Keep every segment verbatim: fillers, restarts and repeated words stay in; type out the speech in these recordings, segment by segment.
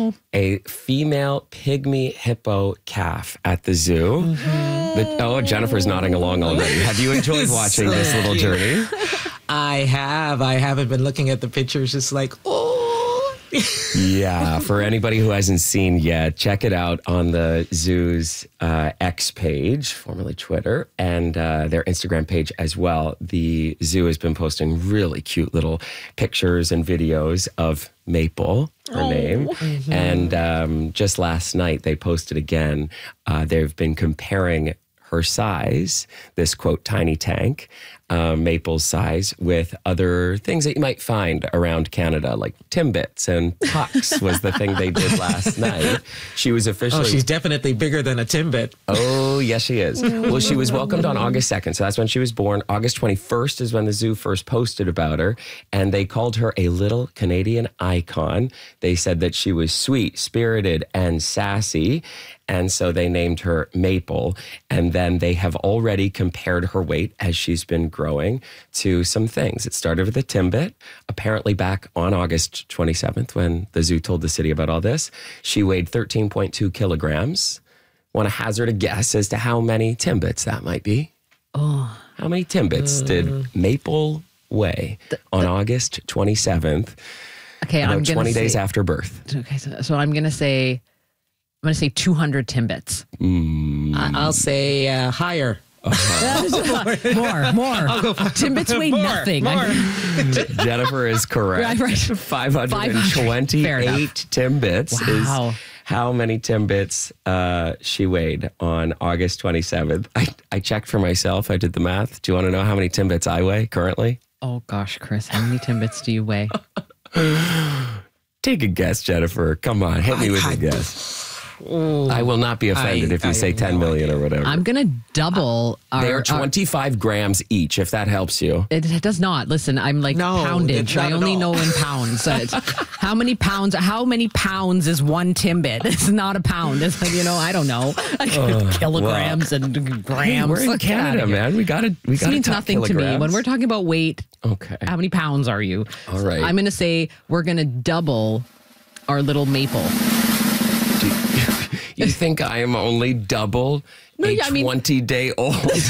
no. a female pygmy hippo calf at the zoo. Mm-hmm. The, oh, Jennifer's nodding along already. Have you enjoyed watching this little journey? I have. I haven't been looking at the pictures. Just like, oh. Yeah, for anybody who hasn't seen yet, check it out on the zoo's uh, X page, formerly Twitter, and uh, their Instagram page as well. The zoo has been posting really cute little pictures and videos of Maple, her oh. name. Mm-hmm. And um, just last night, they posted again. Uh, they've been comparing her size, this quote, tiny tank, um, Maple's size, with other things that you might find around Canada, like Timbits and pucks was the thing they did last night. She was officially... Oh, she's definitely bigger than a Timbit. Oh, yes, she is. Well, she was welcomed on August second, so that's when she was born. August twenty-first is when the zoo first posted about her, and they called her a little Canadian icon. They said that she was sweet, spirited, and sassy, and so they named her Maple. And then they have already compared her weight as she's been growing to some things. It started with a Timbit. Apparently back on August twenty-seventh, when the zoo told the city about all this, she weighed thirteen point two kilograms. Want to hazard a guess as to how many Timbits that might be? Oh. How many Timbits uh, did Maple weigh the, the, on August twenty-seventh? Okay, I'm about gonna twenty say, days after birth. Okay, so, so I'm going to say, I'm going to say two hundred Timbits. Mm. I, I'll say uh, higher. Uh-huh. more, more. I'll go Timbits weigh more, nothing. More. Jennifer is correct. Right, right. five hundred twenty-eight Timbits wow. is how many Timbits uh, she weighed on August twenty-seventh. I, I checked for myself. I did the math. Do you want to know how many Timbits I weigh currently? Oh, gosh, Chris. How many Timbits do you weigh? Take a guess, Jennifer. Come on. Hit me with I, a I, guess. Ooh, I will not be offended I, if you I say ten no million idea. or whatever. I'm going to double our... They're twenty-five our, grams each, if that helps you. It, it does not. Listen, I'm like no, poundage. I only know in pounds. Uh, how many pounds How many pounds is one Timbit? It's not a pound. It's like, you know, I don't know. Uh, kilograms well, and grams. Hey, we're in Look Canada, man. We got to we got to means talk nothing kilograms. to me. When we're talking about weight, okay. How many pounds are you? All right. I'm going to say we're going to double our little Maple. You think I am only double no, a yeah, I mean, twenty-day-old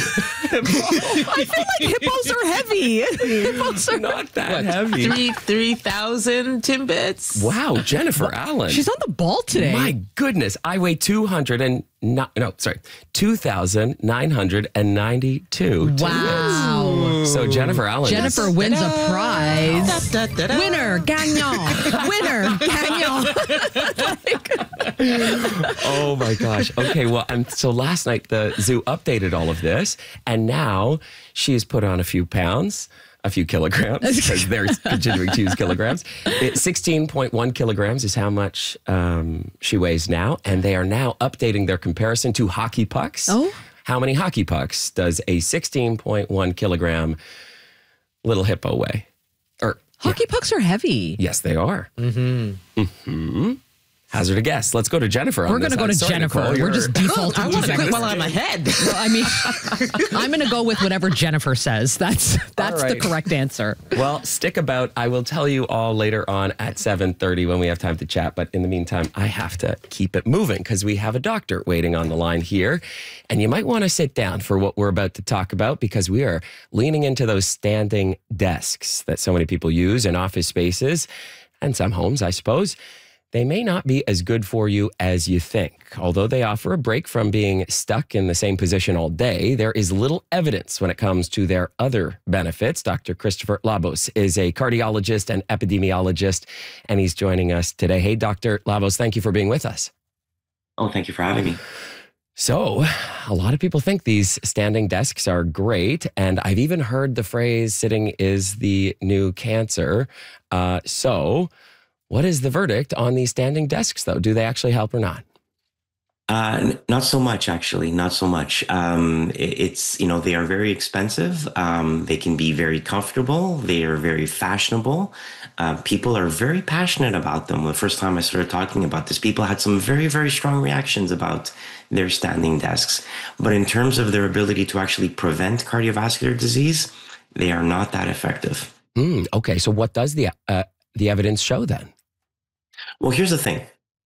I feel like hippos are heavy. Hippos are not that what, heavy. Three, three thousand Timbits. Wow, Jennifer Allen. She's on the ball today. My goodness, I weigh two hundred and not, no, sorry, two thousand nine hundred and ninety-two. Wow. Timbits. So Jennifer Allen. Jennifer is, wins a prize. Da, da, da, da. Winner, gagnant. Winner, gagnant. Oh my gosh. Okay, well, and so last night the zoo updated all of this, and now she has put on a few pounds, a few kilograms, because they're continuing to use kilograms. It, sixteen point one kilograms is how much um, she weighs now, and they are now updating their comparison to hockey pucks. Oh. How many hockey pucks does a sixteen point one kilogram little hippo weigh? Or Hockey yeah. pucks are heavy. Yes, they are. Mm-hmm. Mm-hmm. Hazard a guess. Let's go to Jennifer. We're going to go to Sorry, Jennifer. Nicole, We're just defaulting I to want to Jennifer. quit while I'm ahead. Well, I mean, I'm going to go with whatever Jennifer says. That's that's right. the correct answer. Well, stick about. I will tell you all later on at seven thirty when we have time to chat. But in the meantime, I have to keep it moving because we have a doctor waiting on the line here. And you might want to sit down for what we're about to talk about because we are leaning into those standing desks that so many people use in office spaces and some homes, I suppose. They may not be as good for you as you think. Although they offer a break from being stuck in the same position all day, there is little evidence when it comes to their other benefits. Doctor Christopher Labos is a cardiologist and epidemiologist, and he's joining us today. Hey, Doctor Labos, thank you for being with us. Oh, thank you for having me. So, a lot of people think these standing desks are great, and I've even heard the phrase sitting is the new cancer. Uh, so... What is the verdict on these standing desks, though? Do they actually help or not? Uh, not so much, actually. Not so much. Um, it, it's, you know, they are very expensive. Um, they can be very comfortable. They are very fashionable. Uh, people are very passionate about them. The first time I started talking about this, people had some very, very strong reactions about their standing desks. But in terms of their ability to actually prevent cardiovascular disease, they are not that effective. Mm, okay, so what does the uh, the evidence show then? Well, here's the thing.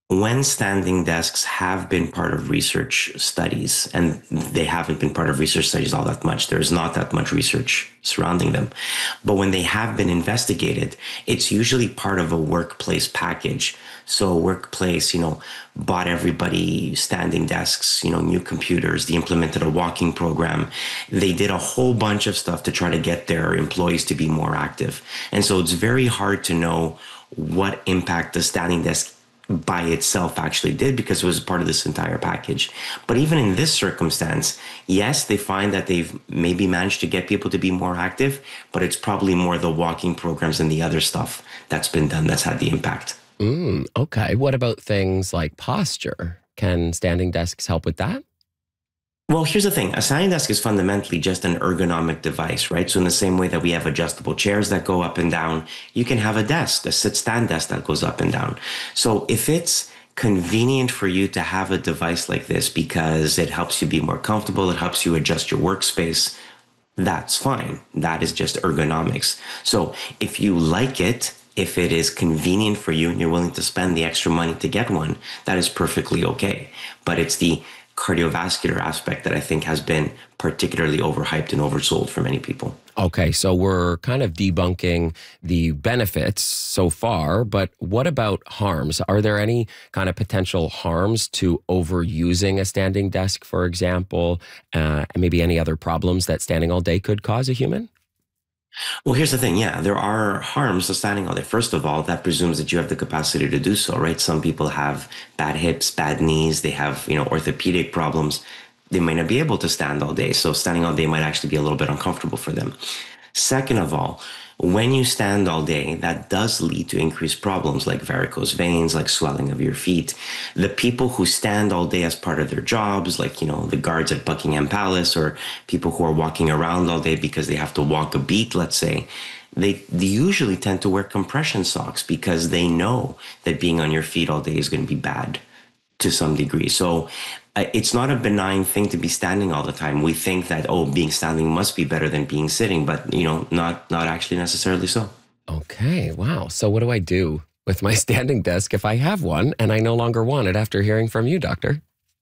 When standing desks have been part of research studies, and they haven't been part of research studies all that much, there's not that much research surrounding them. But when they have been investigated, it's usually part of a workplace package. So a workplace, you know, bought everybody standing desks, you know, new computers, they implemented a walking program. They did a whole bunch of stuff to try to get their employees to be more active. And so it's very hard to know what impact the standing desk by itself actually did, because it was part of this entire package. But even in this circumstance, yes, they find that they've maybe managed to get people to be more active, but it's probably more the walking programs and the other stuff that's been done that's had the impact. Mm, okay. What about things like posture? Can standing desks help with that? Well, here's the thing. A standing desk is fundamentally just an ergonomic device, right? So in the same way that we have adjustable chairs that go up and down, you can have a desk, a sit-stand desk that goes up and down. So if it's convenient for you to have a device like this because it helps you be more comfortable, it helps you adjust your workspace, that's fine. That is just ergonomics. So if you like it, if it is convenient for you and you're willing to spend the extra money to get one, that is perfectly okay. But it's the cardiovascular aspect that I think has been particularly overhyped and oversold for many people. Okay, so we're kind of debunking the benefits so far, but what about harms? Are there any kind of potential harms to overusing a standing desk, for example, uh, and maybe any other problems that standing all day could cause a human? Well, here's the thing. Yeah, there are harms to standing all day. First of all, that presumes that you have the capacity to do so, right? Some people have bad hips, bad knees. They have, you know, orthopedic problems. They might not be able to stand all day. So standing all day might actually be a little bit uncomfortable for them. Second of all, when you stand all day, that does lead to increased problems like varicose veins, like swelling of your feet. The people who stand all day as part of their jobs, like, you know, the guards at Buckingham Palace, or people who are walking around all day because they have to walk a beat, let's say, they, they usually tend to wear compression socks because they know that being on your feet all day is going to be bad to some degree. So uh, it's not a benign thing to be standing all the time. We think that, oh, being standing must be better than being sitting, but, you know, not not actually necessarily so. Okay, wow. So what do I do with my standing desk if I have one and I no longer want it after hearing from you, doctor?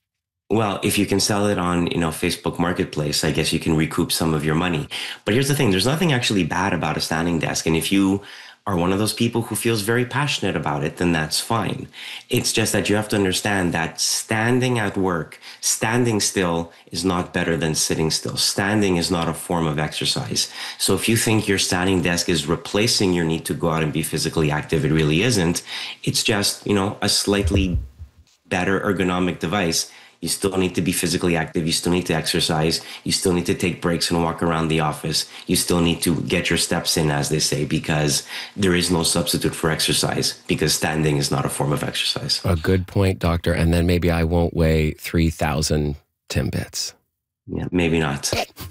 Well, if you can sell it on, you know, Facebook Marketplace, I guess you can recoup some of your money. But here's the thing, there's nothing actually bad about a standing desk. And if you are one of those people who feels very passionate about it, then that's fine. It's just that you have to understand that standing at work, standing still is not better than sitting still. Standing is not a form of exercise. So if you think your standing desk is replacing your need to go out and be physically active, it really isn't. It's just, you know, a slightly better ergonomic device. You still need to be physically active. You still need to exercise. You still need to take breaks and walk around the office. You still need to get your steps in, as they say, because there is no substitute for exercise, because standing is not a form of exercise. A good point, doctor. And then maybe I won't weigh three thousand Timbits. Yeah, maybe not.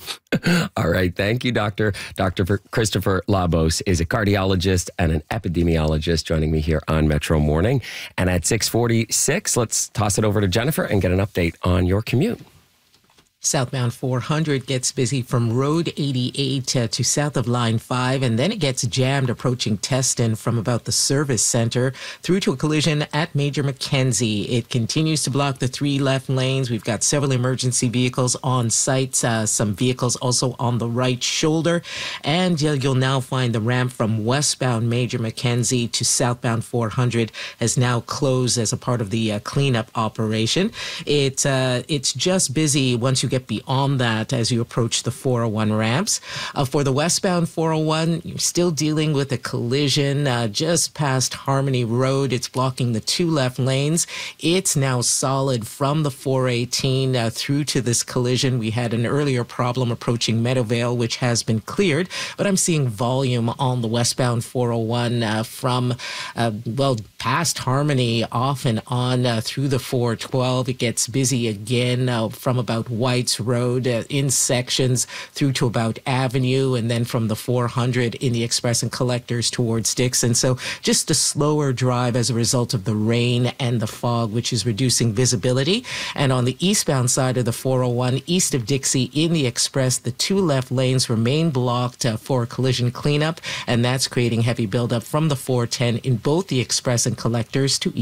All right. Thank you, Doctor Doctor Christopher Labos is a cardiologist and an epidemiologist joining me here on Metro Morning. And at six forty-six, let's toss it over to Jennifer and get an update on your commute. Southbound four hundred gets busy from Road eighty-eight uh, to south of Line five, and then it gets jammed approaching Teston from about the service center through to a collision at Major Mackenzie. It continues to block the three left lanes. We've got several emergency vehicles on site, uh, some vehicles also on the right shoulder, and uh, you'll now find the ramp from westbound Major Mackenzie to southbound four hundred has now closed as a part of the uh, cleanup operation. It, uh, it's just busy once you get beyond that as you approach the four oh one ramps. Uh, for the westbound four oh one, you're still dealing with a collision uh, just past Harmony Road. It's blocking the two left lanes. It's now solid from the four eighteen uh, through to this collision. We had an earlier problem approaching Meadowvale, which has been cleared, but I'm seeing volume on the westbound four oh one uh, from, uh, well, past Harmony off and on uh, through the four twelve. It gets busy again uh, from about White Road uh, in sections through to about Avenue, and then from the four hundred in the Express and Collectors towards Dixon. So just a slower drive as a result of the rain and the fog, which is reducing visibility. And on the eastbound side of the four oh one, east of Dixie in the Express, the two left lanes remain blocked uh, for collision cleanup, and that's creating heavy buildup from the four ten in both the Express and Collectors to